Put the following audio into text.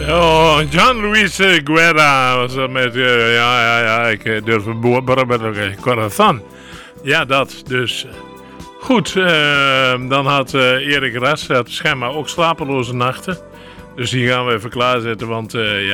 Oh, John Luis Guerra was dat met... ik durf een corazon. Ja, dat. Dus goed, dan had Erik Ras schijnbaar ook slapeloze nachten. Dus die gaan we even klaarzetten, want